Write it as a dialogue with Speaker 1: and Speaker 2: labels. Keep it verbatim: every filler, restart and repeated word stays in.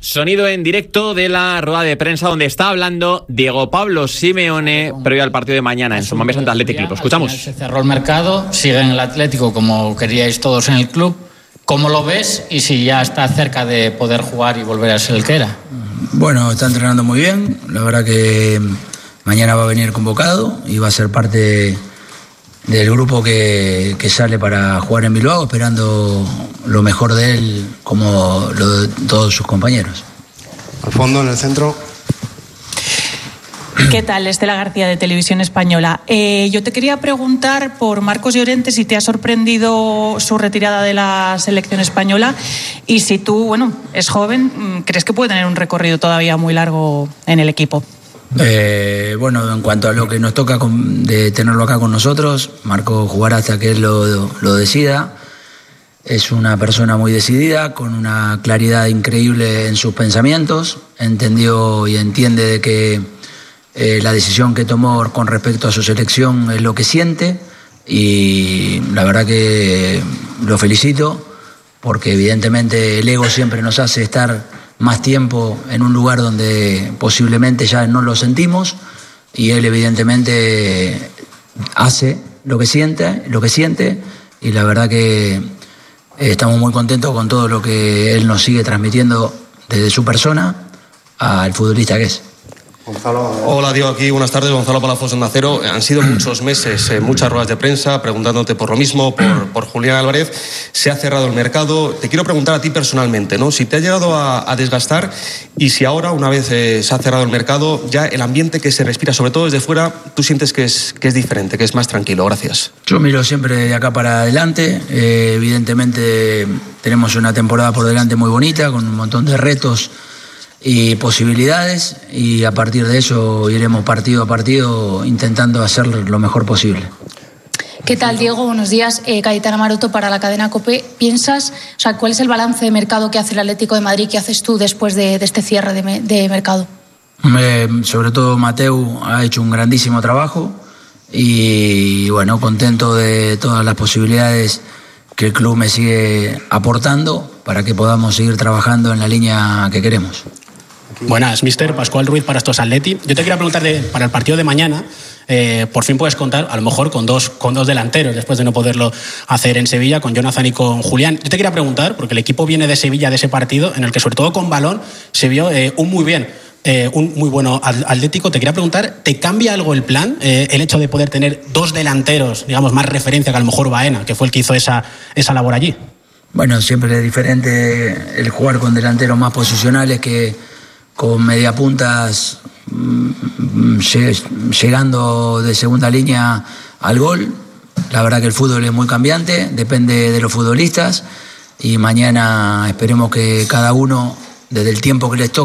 Speaker 1: Sonido en directo de la rueda de prensa donde está hablando Diego Pablo Simeone previo al partido de mañana en San Mamés ante Athletic Club. Escuchamos.
Speaker 2: Se cerró el mercado, sigue en el Atlético como queríais todos en el club. ¿Cómo lo ves y si ya está cerca de poder jugar y volver a ser el que era?
Speaker 3: Bueno, está entrenando muy bien. La verdad que mañana va a venir convocado y va a ser parte del grupo que, que sale para jugar en Bilbao, esperando lo mejor de él como lo de todos sus compañeros.
Speaker 4: Al fondo, en el centro.
Speaker 5: ¿Qué tal? Estela García, de Televisión Española. Eh, yo te quería preguntar por Marcos Llorente, si te ha sorprendido su retirada de la selección española y si tú, bueno, es joven, ¿crees que puede tener un recorrido todavía muy largo en el equipo?
Speaker 3: Eh, bueno, en cuanto a lo que nos toca con, de tenerlo acá con nosotros, Marco jugará hasta que él lo, lo decida. Es una persona muy decidida, con una claridad increíble en sus pensamientos. Entendió y entiende de que eh, la decisión que tomó con respecto a su selección es lo que siente, y la verdad que lo felicito, porque evidentemente el ego siempre nos hace estar más tiempo en un lugar donde posiblemente ya no lo sentimos, y él evidentemente hace lo que siente, lo que siente, y la verdad que estamos muy contentos con todo lo que él nos sigue transmitiendo desde su persona al futbolista que es.
Speaker 4: Gonzalo.
Speaker 6: Hola, Diego, aquí, buenas tardes. Gonzalo Palafox, Onda Cero. Han sido muchos meses, eh, muchas ruedas de prensa preguntándote por lo mismo, por, por Julián Álvarez. Se ha cerrado el mercado. Te quiero preguntar a ti personalmente, ¿no? Si te ha llegado a, a desgastar, y si ahora, una vez eh, se ha cerrado el mercado, ya el ambiente que se respira, sobre todo desde fuera, tú sientes que es, que es diferente, que es más tranquilo. Gracias.
Speaker 3: Yo miro siempre de acá para adelante. Eh, evidentemente tenemos una temporada por delante muy bonita, con un montón de retos y posibilidades, y a partir de eso iremos partido a partido intentando hacer lo mejor posible.
Speaker 7: ¿Qué tal, Diego? Buenos días. Eh, Cayetana Maroto para la cadena COPE. ¿Piensas, o sea, cuál es el balance de mercado que hace el Atlético de Madrid, que haces tú después de, de este cierre de, me, de mercado?
Speaker 3: Eh, sobre todo Mateu ha hecho un grandísimo trabajo, y bueno, contento de todas las posibilidades que el club me sigue aportando para que podamos seguir trabajando en la línea que queremos.
Speaker 8: Buenas, mister Pascual Ruiz para estos Atleti. Yo te quería preguntar de, para el partido de mañana, eh, por fin puedes contar, a lo mejor con dos, con dos delanteros, después de no poderlo hacer en Sevilla, con Jonathan y con Julián. Yo te quería preguntar, porque el equipo viene de Sevilla, de ese partido, en el que sobre todo con balón se vio eh, un muy bien, eh, un muy bueno Atlético. Te quería preguntar, ¿te cambia algo el plan? Eh, el hecho de poder tener dos delanteros, digamos, más referencia que a lo mejor Baena, que fue el que hizo esa, esa labor allí.
Speaker 3: Bueno, siempre es diferente el jugar con delanteros más posicionales que con mediapuntas llegando de segunda línea al gol. La verdad que el fútbol es muy cambiante, depende de los futbolistas, y mañana esperemos que cada uno, desde el tiempo que les toque,